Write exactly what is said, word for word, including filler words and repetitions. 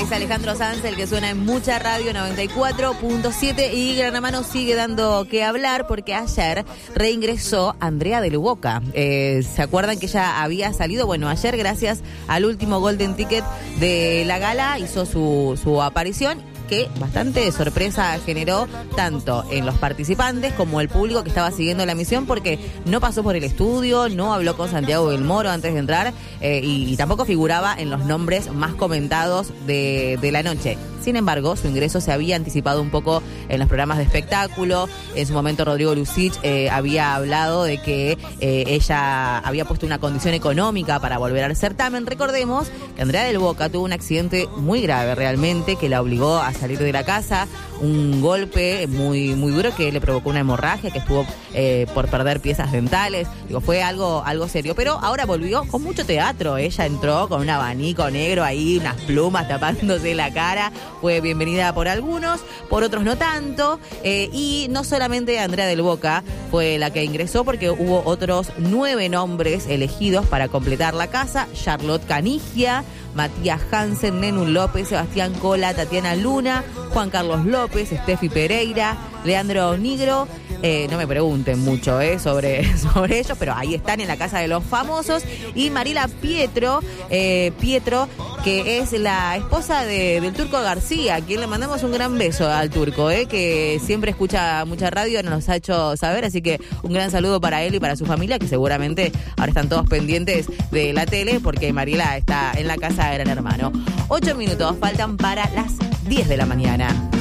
Es Alejandro Sanz el que suena en Mucha Radio noventa y cuatro punto siete y Gran Hermano sigue dando que hablar porque ayer reingresó Andrea del Boca. Eh, ¿Se acuerdan que ella había salido? Bueno, ayer gracias al último Golden Ticket de la gala hizo su, su aparición, que bastante sorpresa generó tanto en los participantes como el público que estaba siguiendo la emisión, porque no pasó por el estudio, no habló con Santiago del Moro antes de entrar eh, y, y tampoco figuraba en los nombres más comentados de, de la noche. Sin embargo, su ingreso se había anticipado un poco en los programas de espectáculo. En su momento Rodrigo Lucich eh, había hablado de que eh, ella había puesto una condición económica para volver al certamen. Recordemos que Andrea del Boca tuvo un accidente muy grave realmente que la obligó a salir de la casa, un golpe muy muy duro que le provocó una hemorragia, que estuvo eh, por perder piezas dentales. Digo, fue algo, algo serio, pero ahora volvió con mucho teatro. Ella entró con un abanico negro ahí, unas plumas tapándose la cara. Fue bienvenida por algunos, por otros no tanto, eh, y no solamente Andrea del Boca fue la que ingresó, porque hubo otros nueve nombres elegidos para completar la casa: Charlotte Canigia, Matías Hansen, Nenu López, Sebastián Cola, Tatiana Luna, Juan Carlos López, Steffi Pereira, Leandro Nigro. Eh, no me pregunten mucho eh, sobre, sobre ellos, pero ahí están en la Casa de los Famosos. Y Marila Pietro, eh, Pietro, que es la esposa de, del Turco García, a quien le mandamos un gran beso al Turco, eh, que siempre escucha mucha radio, nos ha hecho saber, así que un gran saludo para él y para su familia, que seguramente ahora están todos pendientes de la tele, porque Marila está en la casa de Gran Hermano. Ocho minutos faltan para las diez de la mañana.